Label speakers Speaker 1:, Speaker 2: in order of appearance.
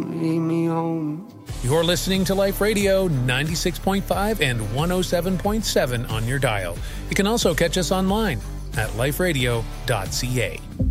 Speaker 1: Lead me home.
Speaker 2: You're listening to Life Radio 96.5 and 107.7 on your dial. You can also catch us online at liferadio.ca.